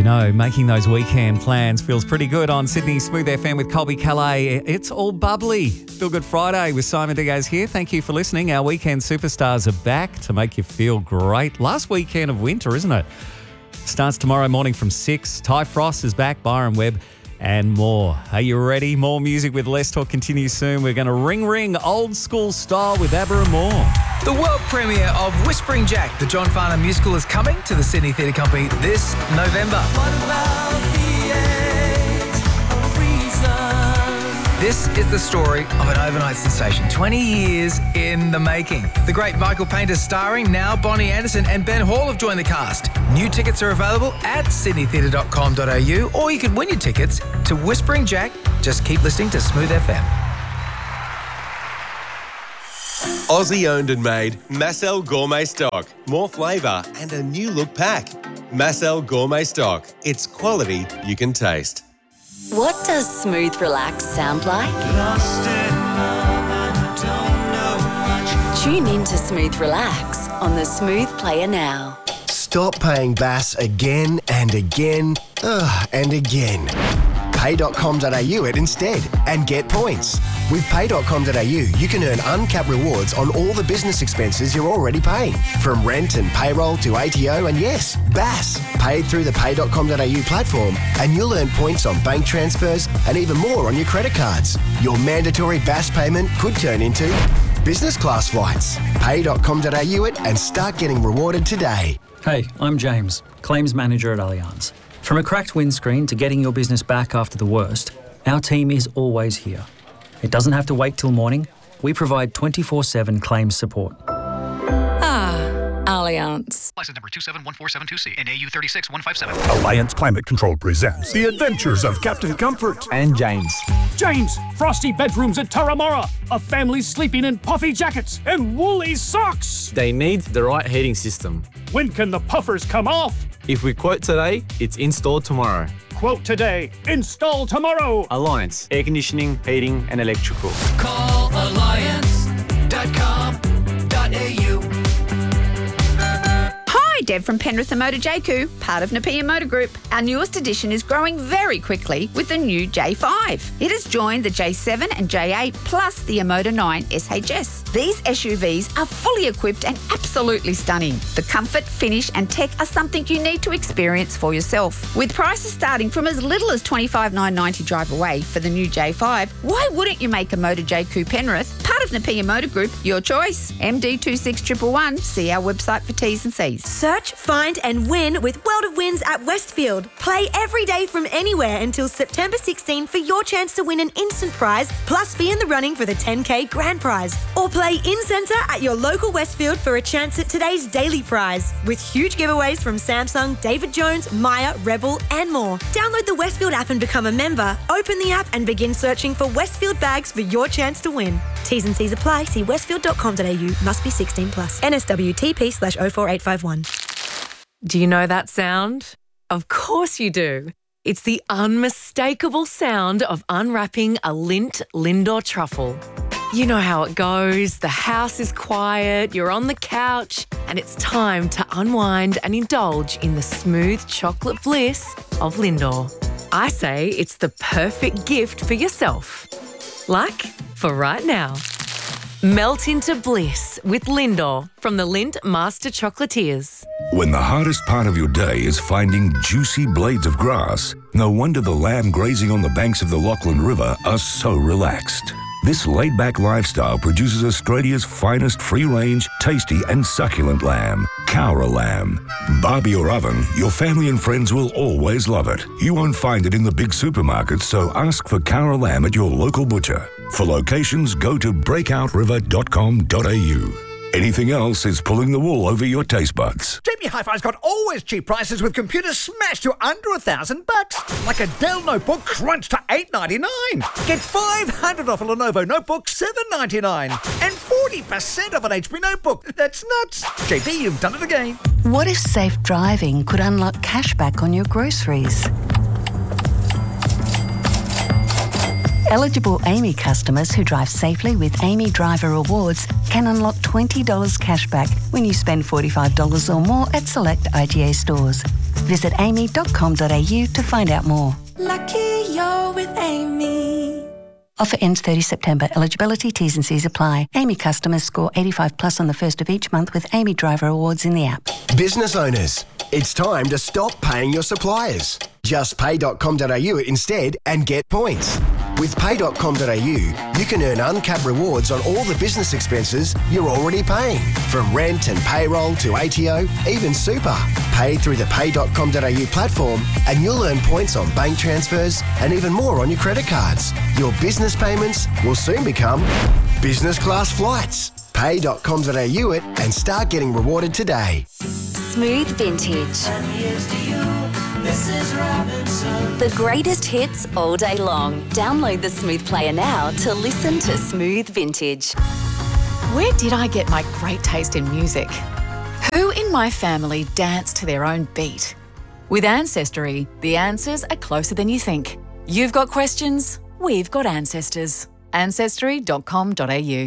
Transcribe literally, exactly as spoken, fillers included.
know, making those weekend plans feels pretty good on Sydney Smooth F M with Colby Calais. It's all bubbly. Feel Good Friday with Simon Diaz here. Thank you for listening. Our weekend superstars are back to make you feel great. Last weekend of winter, isn't it? Starts tomorrow morning from six. Ty Frost is back, Byron Webb, and more. Are you ready? More music with Let's Talk continues soon. We're going to ring ring old school style with ABBA and more. The world premiere of Whispering Jack, the John Farnham musical, is coming to the Sydney Theatre Company this November. What about the age of reason? This is the story of an overnight sensation, twenty years in the making. The great Michael Painter starring, now Bonnie Anderson and Ben Hall have joined the cast. New tickets are available at sydney theatre dot com dot a u, or you can win your tickets to Whispering Jack. Just keep listening to Smooth F M. Aussie owned and made Massel Gourmet Stock. More flavour and a new look pack. Massel Gourmet Stock. It's quality you can taste. What does smooth relax sound like? Lost in love and don't know much. Tune in to Smooth Relax on the Smooth Player now. Stop paying Bass again and again, ugh, and again. pay dot com dot a u it instead and get points. With pay dot com dot a u, you can earn uncapped rewards on all the business expenses you're already paying. From rent and payroll to A T O and yes, Bass. Paid through the pay dot com dot a u platform and you'll earn points on bank transfers and even more on your credit cards. Your mandatory Bass payment could turn into business class flights. pay dot com dot a u it and start getting rewarded today. Hey, I'm James, Claims Manager at Allianz. From a cracked windscreen to getting your business back after the worst, our team is always here. It doesn't have to wait till morning. We provide twenty-four seven claims support. Ah, Allianz. License number two seven one four seven two C and A U three six one five seven. Alliance Climate Control presents The Adventures of Captain Comfort. And James. James, frosty bedrooms at Turramurra. A family sleeping in puffy jackets and woolly socks. They need the right heating system. When can the puffers come off? If we quote today, it's installed tomorrow. Quote today, install tomorrow. Alliance, air conditioning, heating and electrical. Call alliance dot com dot a u. Hi, Deb from Penrith Emotor J Q, part of Napier Motor Group. Our newest edition is growing very quickly with the new J five. It has joined the J seven and J eight plus the Emotor nine S H S. These S U Vs are fully equipped and absolutely stunning. The comfort, finish and tech are something you need to experience for yourself. With prices starting from as little as twenty-five thousand nine hundred ninety drive away for the new J five, why wouldn't you make a Motor J Q Penrith, part of Napier Motor Group, your choice? M D two six one one one. See our website for T's and C's. Search, find and win with World of Wins at Westfield. Play every day from anywhere until September sixteenth for your chance to win an instant prize, plus be in the running for the ten K grand prize. Or play in-centre at your local Westfield for a chance at today's daily prize, with huge giveaways from Samsung, David Jones, Maya, Rebel and more. Download the Westfield app and become a member. Open the app and begin searching for Westfield bags for your chance to win. T's and C's apply. See westfield dot com dot a u. Must be sixteen plus. N S W T P slash oh four eight five one. Do you know that sound? Of course you do. It's the unmistakable sound of unwrapping a Lindt Lindor truffle. You know how it goes. The house is quiet, you're on the couch, and it's time to unwind and indulge in the smooth chocolate bliss of Lindor. I say it's the perfect gift for yourself. Like for right now. Melt into bliss with Lindor from the Lindt Master Chocolatiers. When the hardest part of your day is finding juicy blades of grass, no wonder the lamb grazing on the banks of the Lachlan River are so relaxed. This laid-back lifestyle produces Australia's finest free-range, tasty and succulent lamb, Cowra lamb. Barbie or oven, your family and friends will always love it. You won't find it in the big supermarkets, so ask for Cowra lamb at your local butcher. For locations, go to breakout river dot com dot a u. Anything else is pulling the wool over your taste buds. J B Hi-Fi's got always cheap prices with computers smashed to under a thousand bucks. Like a Dell notebook crunched to eight ninety-nine. Get five hundred off a Lenovo notebook, seven ninety-nine. And forty percent off an H P notebook. That's nuts. J B, you've done it again. What if safe driving could unlock cashback on your groceries? Eligible Amy customers who drive safely with Amy Driver Rewards can unlock twenty dollars cash back when you spend forty-five dollars or more at select I G A stores. Visit amy dot com dot a u to find out more. Lucky you're with Amy. Offer ends thirtieth September. Eligibility, T's and C's apply. Amy customers score eighty-five plus on the first of each month with Amy Driver Awards in the app. Business owners, it's time to stop paying your suppliers. Just pay dot com dot a u instead and get points. With pay dot com dot a u, you can earn uncapped rewards on all the business expenses you're already paying. From rent and payroll to A T O, even super. Pay through the pay dot com dot a u platform and you'll earn points on bank transfers and even more on your credit cards. Your business payments will soon become business class flights. pay dot com dot a u it and start getting rewarded today. Smooth Vintage. And here's to you, Missus Robinson. The greatest hits all day long. Download the Smooth Player now to listen to Smooth Vintage. Where did I get my great taste in music? Who in my family danced to their own beat? With Ancestry, the answers are closer than you think. You've got questions, we've got ancestors. ancestry dot com dot a u